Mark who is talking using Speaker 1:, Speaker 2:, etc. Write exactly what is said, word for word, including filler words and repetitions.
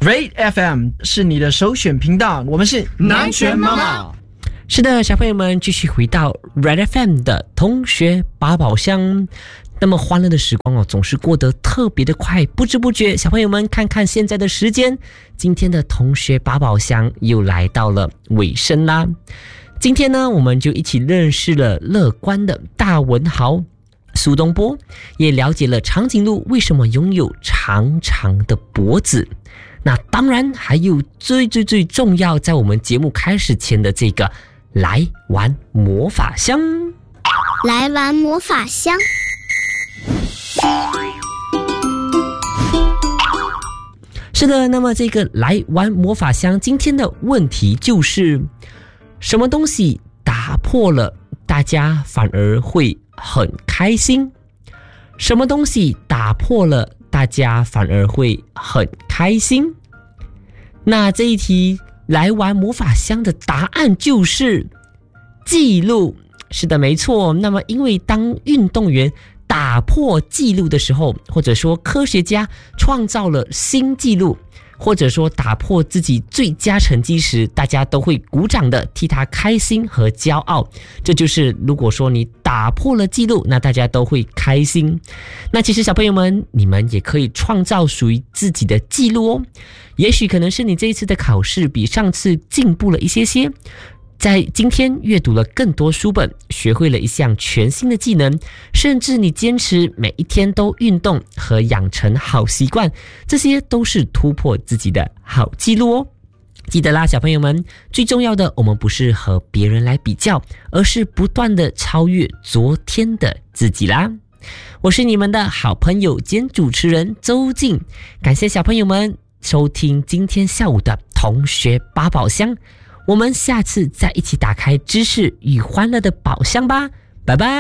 Speaker 1: Red F M 是你的首选频道，我们是
Speaker 2: 南拳妈妈。
Speaker 3: 是的，小朋友们继续回到 Red F M 的同学八宝箱。那么欢乐的时光哦，总是过得特别的快，不知不觉，小朋友们看看现在的时间，今天的同学八宝箱又来到了尾声啦。今天呢，我们就一起认识了乐观的大文豪苏东坡，也了解了长颈鹿为什么拥有长长的脖子。那当然还有最最最重要，在我们节目开始前的这个来玩魔法箱。
Speaker 4: 来玩魔法箱。
Speaker 3: 是的，那么这个来玩魔法箱，今天的问题就是什么东西打破了大家反而会很开心？什么东西打破了大家反而会很开心？那这一题来玩魔法箱的答案就是记录。是的，没错。那么因为当运动员打破纪录的时候，或者说科学家创造了新纪录，或者说打破自己最佳成绩时，大家都会鼓掌的替他开心和骄傲。这就是如果说你打破了纪录，那大家都会开心。那其实小朋友们，你们也可以创造属于自己的纪录哦。也许可能是你这一次的考试比上次进步了一些些，在今天阅读了更多书本，学会了一项全新的技能，甚至你坚持每一天都运动和养成好习惯，这些都是突破自己的好记录哦。记得啦，小朋友们，最重要的，我们不是和别人来比较，而是不断的超越昨天的自己啦。我是你们的好朋友兼主持人周静，感谢小朋友们收听今天下午的同学八宝箱，我们下次再一起打开知识与欢乐的宝箱吧，拜拜。